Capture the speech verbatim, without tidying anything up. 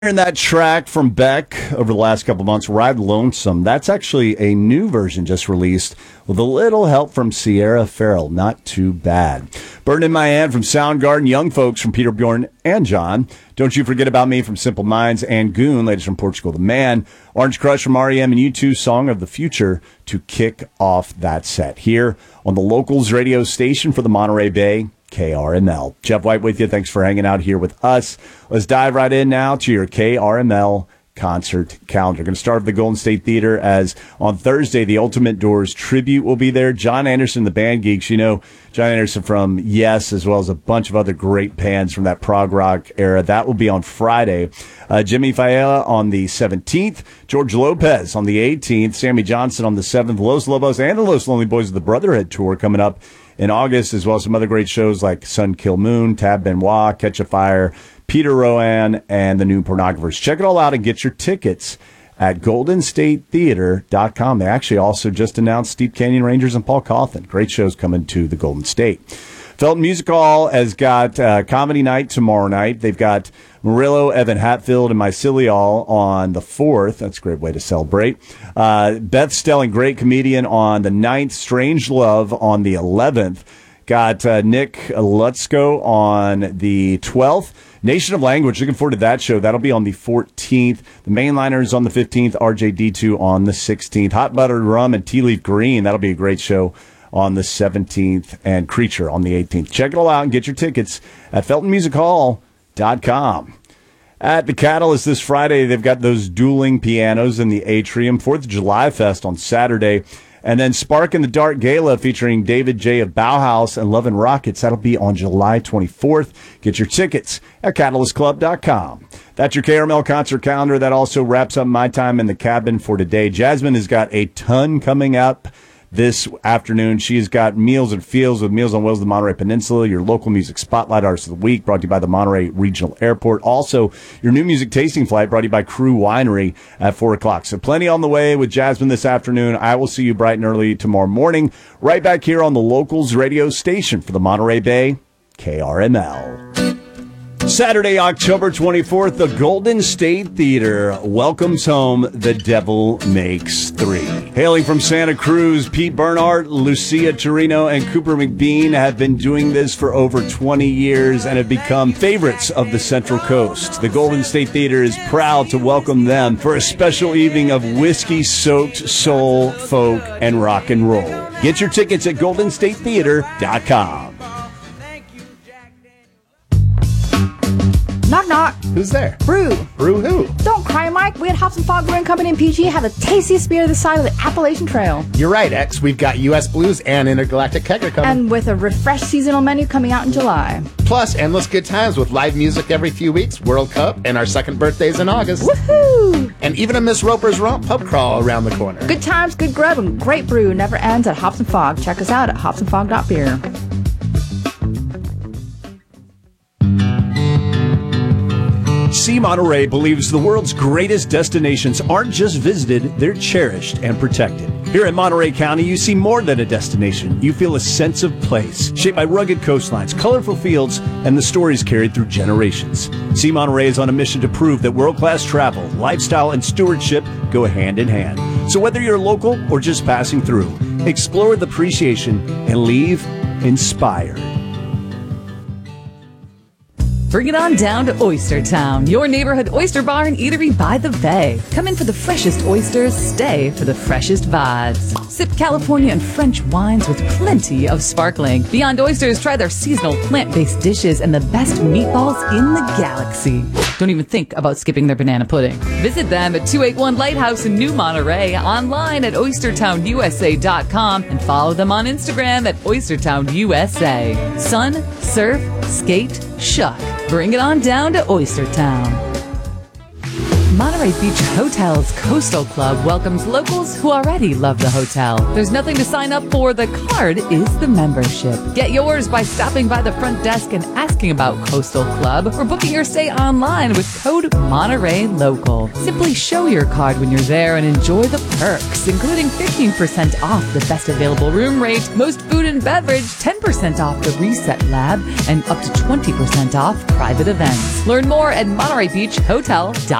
Hearing that track from Beck over the last couple months, Ride Lonesome. That's actually a new version just released with a little help from Sierra Farrell. Not too bad. Burn in My Hand from Soundgarden, Young Folks from Peter, Bjorn, and John. Don't You Forget About Me from Simple Minds, and Goon, latest from Portugal the Man. Orange Crush from R E M and U two, Song of the Future to kick off that set here on the Locals radio station for the Monterey Bay. K R M L. Jeff White with you. Thanks for hanging out here with us. Let's dive right in now to your K R M L concert calendar. Going to start with the Golden State Theater, as on Thursday, the Ultimate Doors tribute will be there. John Anderson, the Band Geeks. You know John Anderson from Yes, as well as a bunch of other great bands from that prog rock era. That will be on Friday. Uh, Jimmy Failla on the seventeenth. George Lopez on the eighteenth. Sammy Johnson on the seventh. Los Lobos and the Los Lonely Boys of the Brotherhood Tour coming up in August, as well as some other great shows like Sun Kill Moon, Tab Benoit, Catch a Fire, Peter Rowan, and the New Pornographers. Check it all out and get your tickets at golden state theater dot com. They actually also just announced Steep Canyon Rangers and Paul Cauthen. Great shows coming to the Golden State. Felton Music Hall has got uh, Comedy Night tomorrow night. They've got Murillo, Evan Hatfield, and Mycelial on the fourth. That's a great way to celebrate. Uh, Beth Stelling, great comedian, on the ninth. Strange Love on the eleventh. Got uh, Nick Lutzko on the twelfth. Nation of Language, looking forward to that show. That'll be on the fourteenth. The Mainliners on the fifteenth. R J D two on the sixteenth. Hot Buttered Rum and Tea Leaf Green, that'll be a great show on the seventeenth. And Creature on the eighteenth. Check it all out and get your tickets at felton music hall dot com. At the Catalyst this Friday, they've got those dueling pianos in the atrium. fourth of July Fest on Saturday. And then Spark in the Dark Gala featuring David J. of Bauhaus and Love and Rockets. That'll be on July twenty-fourth. Get your tickets at catalyst club dot com. That's your K R M L concert calendar. That also wraps up my time in the cabin for today. Jasmine has got a ton coming up this afternoon. She's got Meals and Feels with Meals on Wheels of the Monterey Peninsula, your local music spotlight artist of the week, brought to you by the Monterey Regional Airport. Also, your new music tasting flight, brought to you by Crew Winery at four o'clock. So plenty on the way with Jasmine this afternoon. I will see you bright and early tomorrow morning, right back here on the Locals radio station for the Monterey Bay, K R M L. Saturday, October twenty-fourth, the Golden State Theater welcomes home The Devil Makes Three. Hailing from Santa Cruz, Pete Bernhardt, Lucia Torino, and Cooper McBean have been doing this for over twenty years and have become favorites of the Central Coast. The Golden State Theater is proud to welcome them for a special evening of whiskey-soaked soul, folk, and rock and roll. Get your tickets at golden state theater dot com. Knock, knock. Who's there? Brew. Brew who? Don't cry, Mike. We at Hops and Fog Brewing Company in P G have the tastiest beer this side of the Appalachian Trail. You're right, X. We've got U S Blues and Intergalactic Kegger coming. And with a refreshed seasonal menu coming out in July. Plus, endless good times with live music every few weeks, World Cup, and our second birthdays in August. Woohoo! And even a Miss Roper's Romp pub crawl around the corner. Good times, good grub, and great brew never ends at Hops and Fog. Check us out at hops and fog dot beer. See Monterey believes the world's greatest destinations aren't just visited, they're cherished and protected. Here in Monterey County, you see more than a destination. You feel a sense of place, shaped by rugged coastlines, colorful fields, and the stories carried through generations. See Monterey is on a mission to prove that world-class travel, lifestyle, and stewardship go hand in hand. So whether you're local or just passing through, explore with appreciation and leave inspired. Bring it on down to Oyster Town, your neighborhood oyster bar and eatery by the bay. Come in for the freshest oysters, stay for the freshest vibes. Sip California and French wines with plenty of sparkling. Beyond oysters, try their seasonal plant-based dishes and the best meatballs in the galaxy. Don't even think about skipping their banana pudding. Visit them at two eighty-one Lighthouse in New Monterey, online at oyster town u s a dot com, and follow them on Instagram at oyster town u s a. Sun, surf, skate, shuck. Bring it on down to Oyster Town. Monterey Monterey Beach Hotel's Coastal Club welcomes locals who already love the hotel. There's nothing to sign up for. The card is the membership. Get yours by stopping by the front desk and asking about Coastal Club or booking your stay online with code Monterey Local. Simply show your card when you're there and enjoy the perks, including fifteen percent off the best available room rate, most food and beverage, ten percent off the Reset Lab, and up to twenty percent off private events. Learn more at Monterey Beach Hotel dot com.